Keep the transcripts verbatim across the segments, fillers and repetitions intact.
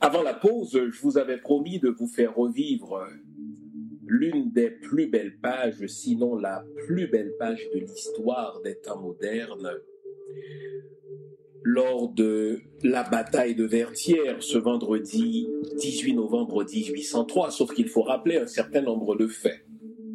Avant la pause, je vous avais promis de vous faire revivre l'une des plus belles pages, sinon la plus belle page de l'histoire des temps modernes, lors de la bataille de Vertières ce vendredi dix-huit novembre mille huit cent trois, sauf qu'il faut rappeler un certain nombre de faits.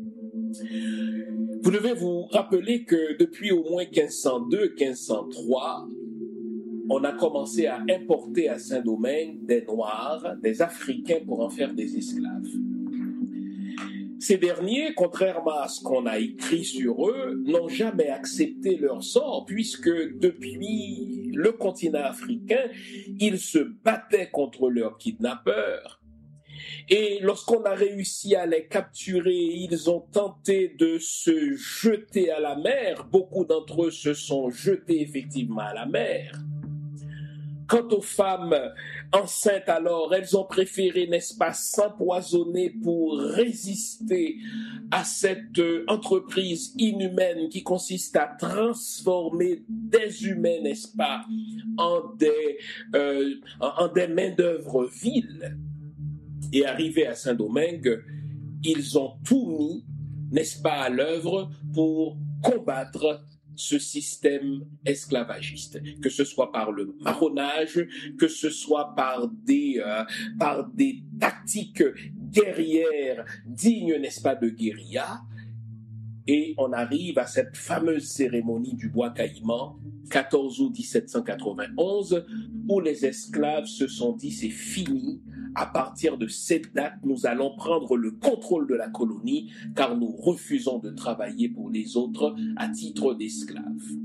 Vous devez vous rappeler que depuis au moins quinze cent deux quinze cent trois, on a commencé à importer à Saint-Domingue des Noirs, des Africains pour en faire des esclaves. Ces derniers, contrairement à ce qu'on a écrit sur eux, n'ont jamais accepté leur sort puisque depuis le continent africain, ils se battaient contre leurs kidnappeurs. Et lorsqu'on a réussi à les capturer, ils ont tenté de se jeter à la mer. Beaucoup d'entre eux se sont jetés effectivement à la mer. Quant aux femmes enceintes alors, elles ont préféré, n'est-ce pas, s'empoisonner pour résister à cette entreprise inhumaine qui consiste à transformer des humains, n'est-ce pas, en des, euh, en des main-d'œuvre viles. Et arrivés à Saint-Domingue, ils ont tout mis, n'est-ce pas, à l'œuvre pour combattre ce système esclavagiste, que ce soit par le marronnage, que ce soit par des, euh, par des tactiques guerrières dignes, n'est-ce pas, de guérilla. Et on arrive à cette fameuse cérémonie du bois caïman, quatorze août dix-sept cent quatre-vingt-onze, où les esclaves se sont dit c'est fini. À partir de cette date, nous allons prendre le contrôle de la colonie car nous refusons de travailler pour les autres à titre d'esclaves.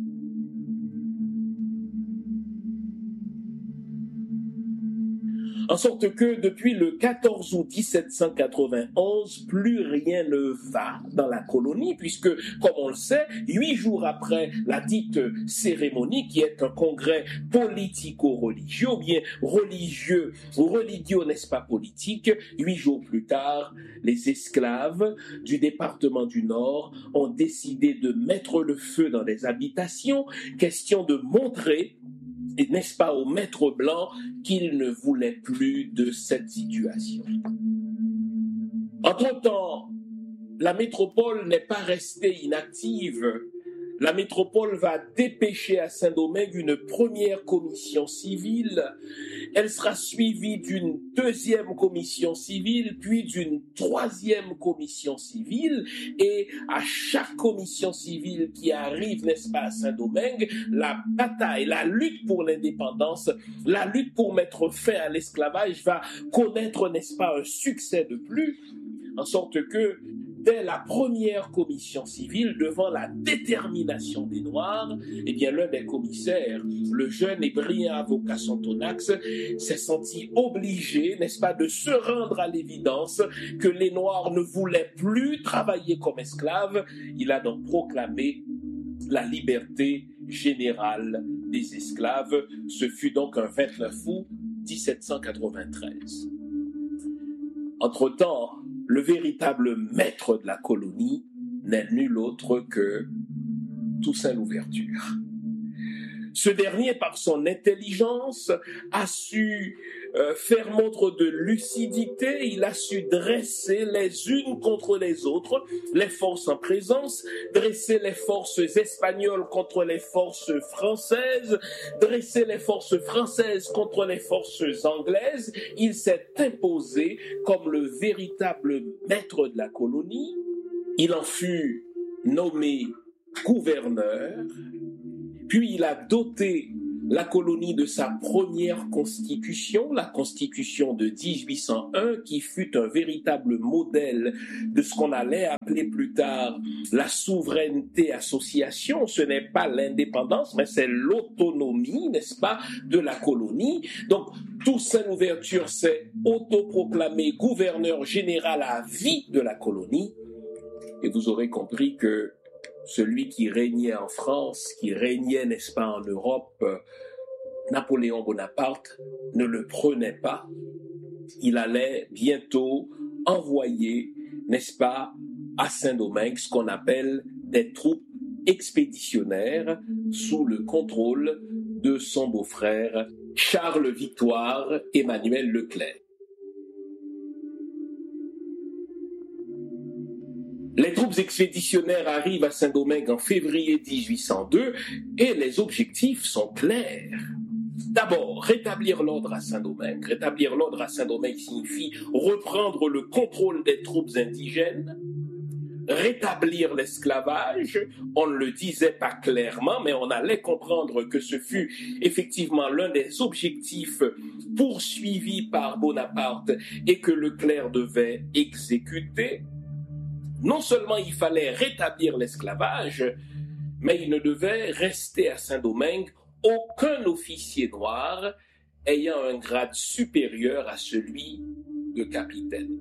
En sorte que depuis le quatorze août dix-sept cent quatre-vingt-onze, plus rien ne va dans la colonie puisque, comme on le sait, huit jours après la dite cérémonie, qui est un congrès politico-religieux, ou bien religieux ou religieux, n'est-ce pas, politique, huit jours plus tard, les esclaves du département du Nord ont décidé de mettre le feu dans les habitations, question de montrer, et n'est-ce pas, aux maîtres blancs qu'ils ne voulaient plus de cette situation. Entre-temps, la métropole n'est pas restée inactive. La métropole va dépêcher à Saint-Domingue une première commission civile. Elle sera suivie d'une deuxième commission civile, puis d'une troisième commission civile. Et à chaque commission civile qui arrive, n'est-ce pas, à Saint-Domingue, la bataille, la lutte pour l'indépendance, la lutte pour mettre fin à l'esclavage va connaître, n'est-ce pas, un succès de plus, en sorte que dès la première commission civile, devant la détermination des Noirs, eh bien, l'un des commissaires, le jeune et brillant avocat Santonax, s'est senti obligé, n'est-ce pas, de se rendre à l'évidence que les Noirs ne voulaient plus travailler comme esclaves. Il a donc proclamé la liberté générale des esclaves. Ce fut donc un vingt-neuf août dix-sept cent quatre-vingt-treize. Entre-temps, le véritable maître de la colonie n'est nul autre que Toussaint Louverture. Ce dernier, par son intelligence, a su euh, faire montre de lucidité, il a su dresser les unes contre les autres les forces en présence, dresser les forces espagnoles contre les forces françaises, dresser les forces françaises contre les forces anglaises. Il s'est imposé comme le véritable maître de la colonie. Il en fut nommé gouverneur. Puis il a doté la colonie de sa première constitution, la constitution de dix-huit cent un, qui fut un véritable modèle de ce qu'on allait appeler plus tard la souveraineté association. Ce n'est pas l'indépendance, mais c'est l'autonomie, n'est-ce pas, de la colonie. Donc, Toussaint Louverture s'est autoproclamé gouverneur général à vie de la colonie. Et vous aurez compris que celui qui régnait en France, qui régnait, n'est-ce pas, en Europe, Napoléon Bonaparte, ne le prenait pas. Il allait bientôt envoyer, n'est-ce pas, à Saint-Domingue ce qu'on appelle des troupes expéditionnaires sous le contrôle de son beau-frère Charles Victoire, Emmanuel Leclerc. Les troupes expéditionnaires arrivent à Saint-Domingue en février dix-huit cent deux et les objectifs sont clairs. D'abord, rétablir l'ordre à Saint-Domingue. Rétablir l'ordre à Saint-Domingue signifie reprendre le contrôle des troupes indigènes, rétablir l'esclavage. On ne le disait pas clairement, mais on allait comprendre que ce fut effectivement l'un des objectifs poursuivis par Bonaparte et que Leclerc devait exécuter. Non seulement il fallait rétablir l'esclavage, mais il ne devait rester à Saint-Domingue aucun officier noir ayant un grade supérieur à celui de capitaine.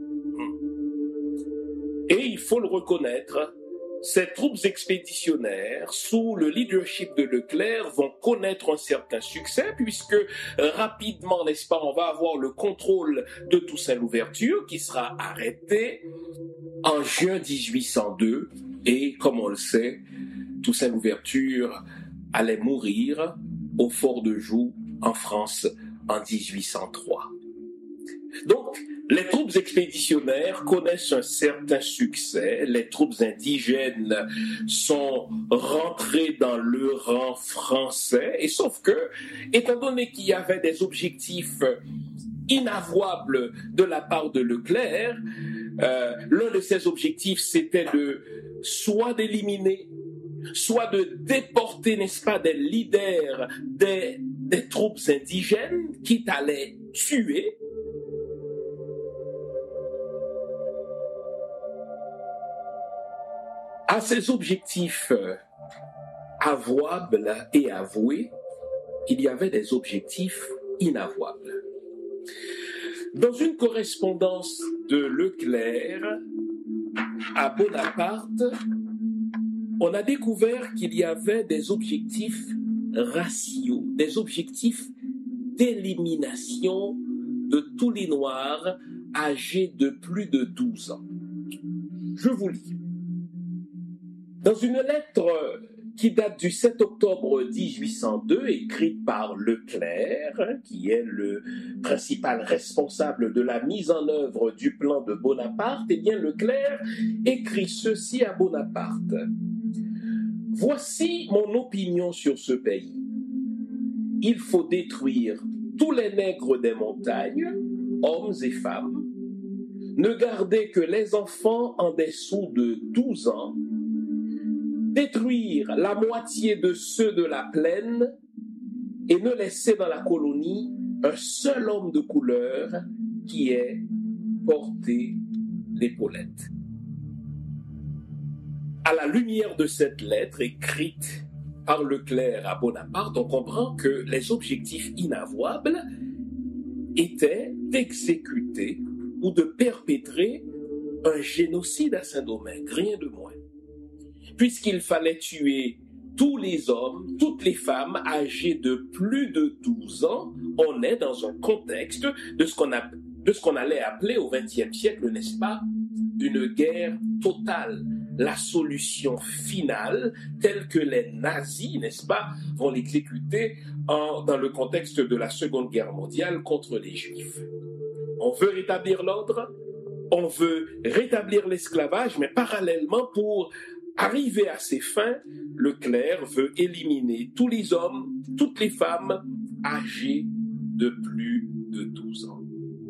Et il faut le reconnaître, ces troupes expéditionnaires, sous le leadership de Leclerc, vont connaître un certain succès, puisque rapidement, n'est-ce pas, on va avoir le contrôle de Toussaint Louverture, qui sera arrêté en juin dix-huit cent deux, et comme on le sait, Toussaint Louverture allait mourir au Fort de Joux, en France, en dix-huit cent trois. Donc, les troupes expéditionnaires connaissent un certain succès. Les troupes indigènes sont rentrées dans le rang français. Et sauf que, étant donné qu'il y avait des objectifs inavouables de la part de Leclerc, euh, l'un de ces objectifs, c'était de soit d'éliminer, soit de déporter, n'est-ce pas, des leaders des, des troupes indigènes, quitte à les tuer. À ces objectifs avouables et avoués, il y avait des objectifs inavouables. Dans une correspondance de Leclerc à Bonaparte, on a découvert qu'il y avait des objectifs raciaux, des objectifs d'élimination de tous les Noirs âgés de plus de douze ans. Je vous lis. Dans une lettre qui date du sept octobre dix-huit cent deux, écrite par Leclerc, qui est le principal responsable de la mise en œuvre du plan de Bonaparte, eh bien Leclerc écrit ceci à Bonaparte. « Voici mon opinion sur ce pays. Il faut détruire tous les nègres des montagnes, hommes et femmes, ne garder que les enfants en dessous de douze ans, détruire la moitié de ceux de la plaine et ne laisser dans la colonie un seul homme de couleur qui ait porté l'épaulette. » À la lumière de cette lettre écrite par Leclerc à Bonaparte, on comprend que les objectifs inavouables étaient d'exécuter ou de perpétrer un génocide à Saint-Domingue, rien de moins. Puisqu'il fallait tuer tous les hommes, toutes les femmes âgées de plus de douze ans, on est dans un contexte de ce qu'on a, de ce qu'on allait appeler au vingtième siècle, n'est-ce pas, une guerre totale. La solution finale, telle que les nazis, n'est-ce pas, vont l'exécuter en, dans le contexte de la Seconde Guerre mondiale contre les Juifs. On veut rétablir l'ordre, on veut rétablir l'esclavage, mais parallèlement, pour arriver à ses fins, Leclerc veut éliminer tous les hommes, toutes les femmes âgées de plus de douze ans.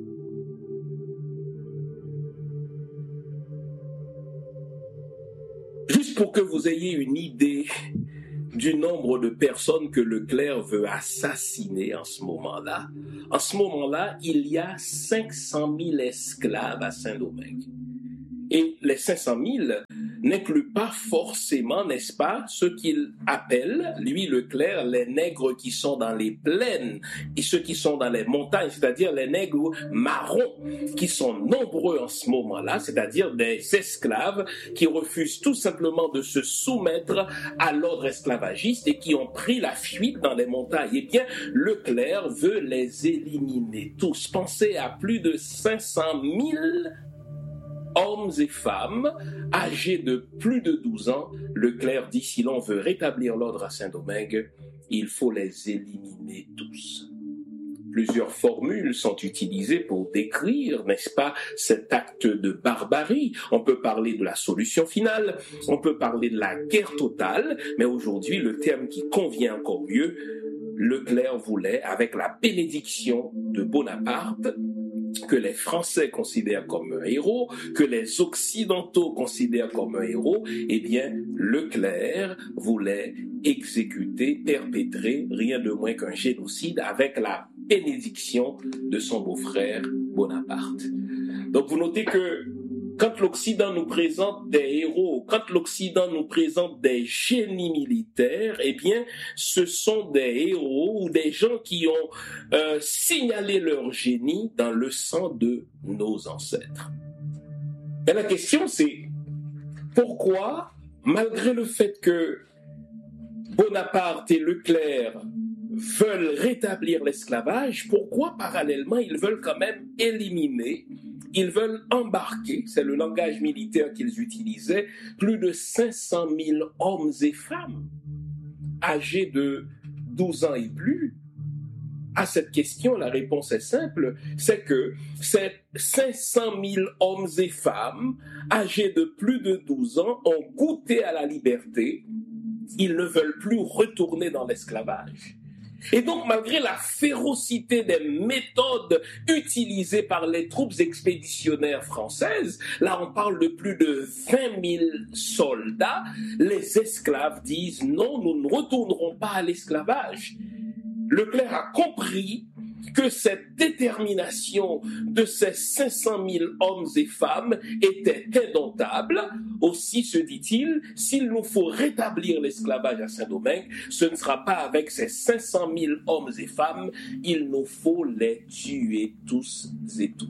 Juste pour que vous ayez une idée du nombre de personnes que Leclerc veut assassiner en ce moment-là, en ce moment-là, il y a cinq cent mille esclaves à Saint-Domingue. Et les cinq cent mille n'incluent pas forcément, n'est-ce pas, ce qu'il appelle, lui, Leclerc, les nègres qui sont dans les plaines et ceux qui sont dans les montagnes, c'est-à-dire les nègres marrons, qui sont nombreux en ce moment-là, c'est-à-dire des esclaves qui refusent tout simplement de se soumettre à l'ordre esclavagiste et qui ont pris la fuite dans les montagnes. Eh bien, Leclerc veut les éliminer tous. Pensez à plus de cinq cent mille hommes et femmes âgés de plus de douze ans. Leclerc dit, si l'on veut rétablir l'ordre à Saint-Domingue, il faut les éliminer tous. Plusieurs formules sont utilisées pour décrire, n'est-ce pas, cet acte de barbarie. On peut parler de la solution finale, on peut parler de la guerre totale, mais aujourd'hui, le terme qui convient encore mieux, Leclerc voulait, avec la bénédiction de Bonaparte, que les Français considèrent comme un héros, que les Occidentaux considèrent comme un héros, eh bien, Leclerc voulait exécuter, perpétrer rien de moins qu'un génocide avec la bénédiction de son beau-frère Bonaparte. Donc vous notez que quand l'Occident nous présente des héros, quand l'Occident nous présente des génies militaires, eh bien, ce sont des héros ou des gens qui ont euh, signalé leur génie dans le sang de nos ancêtres. Et la question, c'est pourquoi, malgré le fait que Bonaparte et Leclerc veulent rétablir l'esclavage, pourquoi parallèlement ils veulent quand même éliminer, ils veulent embarquer, c'est le langage militaire qu'ils utilisaient, plus de cinq cent mille hommes et femmes âgés de douze ans et plus? À cette question, la réponse est simple, c'est que ces cinq cent mille hommes et femmes âgés de plus de douze ans ont goûté à la liberté, ils ne veulent plus retourner dans l'esclavage. Et donc, malgré la férocité des méthodes utilisées par les troupes expéditionnaires françaises, là on parle de plus de vingt mille soldats, les esclaves disent non, nous ne retournerons pas à l'esclavage. Leclerc a compris que cette détermination de ces cinq cent mille hommes et femmes était indomptable. Aussi, se dit-il, s'il nous faut rétablir l'esclavage à Saint-Domingue, ce ne sera pas avec ces cinq cent mille hommes et femmes, il nous faut les tuer tous et toutes.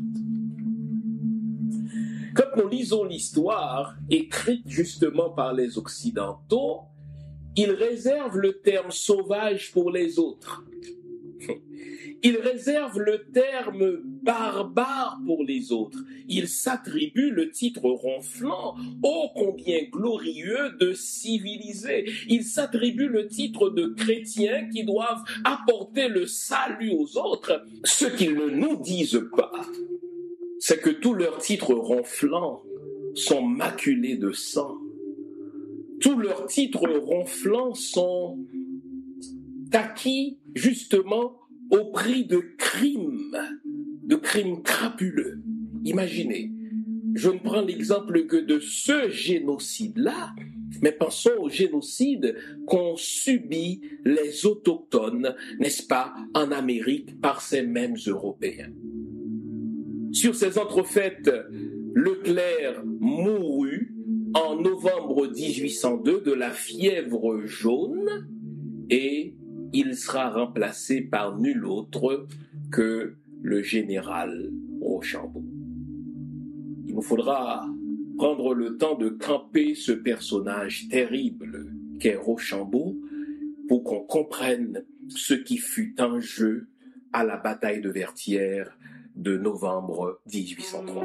Quand nous lisons l'histoire écrite justement par les Occidentaux, ils réservent le terme sauvage pour les autres. Ils réservent le terme barbare pour les autres. Ils s'attribuent le titre ronflant, ô combien glorieux, de civilisé. Ils s'attribuent le titre de chrétiens qui doivent apporter le salut aux autres. Ce qu'ils ne nous disent pas, c'est que tous leurs titres ronflants sont maculés de sang. Tous leurs titres ronflants sont acquis justement au prix de crimes, de crimes crapuleux. Imaginez, je ne prends l'exemple que de ce génocide-là, mais pensons au génocide qu'ont subi les autochtones, n'est-ce pas, en Amérique par ces mêmes Européens. Sur ces entrefaites, Leclerc mourut en novembre dix-huit cent deux de la fièvre jaune et il sera remplacé par nul autre que le général Rochambeau. Il nous faudra prendre le temps de camper ce personnage terrible qu'est Rochambeau pour qu'on comprenne ce qui fut en jeu à la bataille de Vertières de novembre dix-huit cent trois.